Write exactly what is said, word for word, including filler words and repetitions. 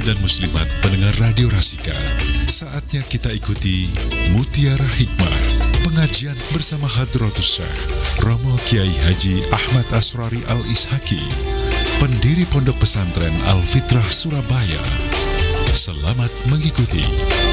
dan muslimat pendengar Radio Rasika, saatnya kita ikuti Mutiara Hikmah, pengajian bersama Hadratus Syekh Romo Kiai Haji Ahmad Asrari Al-Ishaki, pendiri Pondok Pesantren Al-Fitrah Surabaya. Selamat mengikuti.